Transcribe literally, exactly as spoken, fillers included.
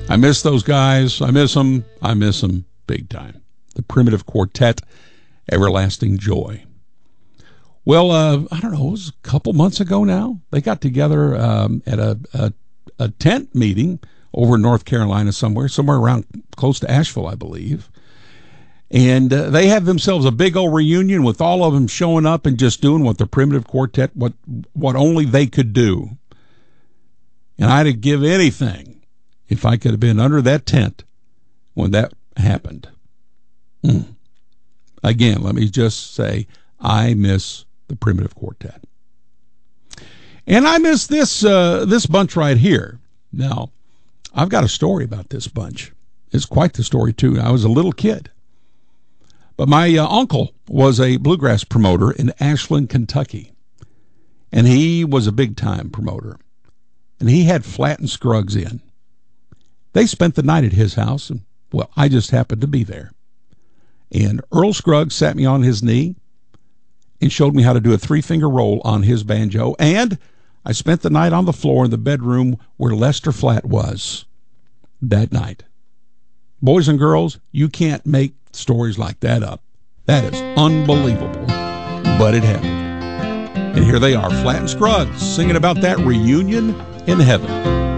I miss those guys. I miss them. I miss them big time. The Primitive Quartet, Everlasting Joy. Well, uh, I don't know, it was a couple months ago now. They got together um, at a, a, a tent meeting over in North Carolina somewhere, somewhere around close to Asheville, I believe. And uh, they have themselves a big old reunion with all of them showing up and just doing what the Primitive Quartet, what what only they could do. And I'd give anything if I could have been under that tent when that happened. Mm. Again, let me just say, I miss the Primitive Quartet. And I miss this uh, this bunch right here. Now, I've got a story about this bunch. It's quite the story, too. I was a little kid. But my uh, uncle was a bluegrass promoter in Ashland, Kentucky. And he was a big-time promoter. And he had Flatt and Scruggs in. They spent the night at his house, and, well, I just happened to be there. And Earl Scruggs sat me on his knee and showed me how to do a three-finger roll on his banjo. And I spent the night on the floor in the bedroom where Lester Flatt was that night. Boys and girls, you can't make stories like that up. That is unbelievable, but it happened. And here they are, Flatt and Scruggs, singing about that reunion in heaven.